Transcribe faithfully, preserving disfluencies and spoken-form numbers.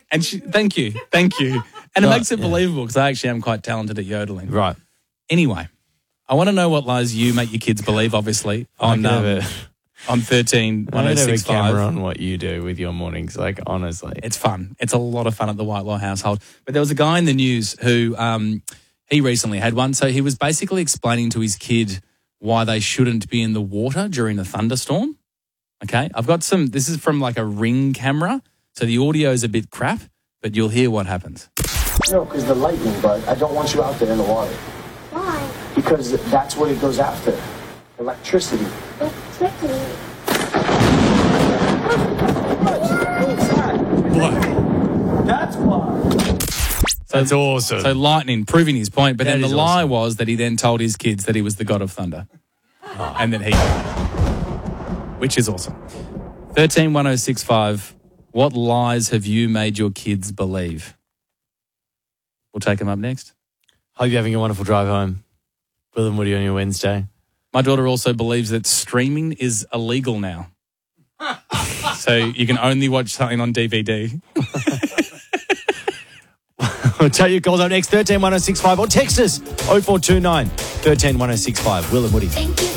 And she, thank you, thank you. And it Right, makes it yeah. believable because I actually am quite talented at yodeling. Right. Anyway, I want to know what lies you make your kids believe, obviously, on I um, could have on thirteen a, one I oh could have a six camera five. on what you do with your mornings, like, honestly. It's fun. It's a lot of fun at the Whitelaw household. But there was a guy in the news who um, he recently had one. So he was basically explaining to his kid why they shouldn't be in the water during a thunderstorm. Okay, I've got some, this is from like a Ring camera. So the audio is a bit crap, but you'll hear what happens. No, because the lightning, bud. I don't want you out there in the water. Why? Because that's what it goes after. Electricity. Electricity. That's why. So, That's awesome. So lightning, proving his point. But That then the is lie awesome. was that he then told his kids that he was the god of thunder. And then he, which is awesome. thirteen one oh six five, what lies have you made your kids believe? We'll take them up next. Hope you're having a wonderful drive home. Will and Woody on your Wednesday. My daughter also believes that streaming is illegal now. So you can only watch something on D V D. I'll tell you calls up next, thirteen one oh six five, or text us oh four two nine, one three one oh six five. Will and Woody. Thank you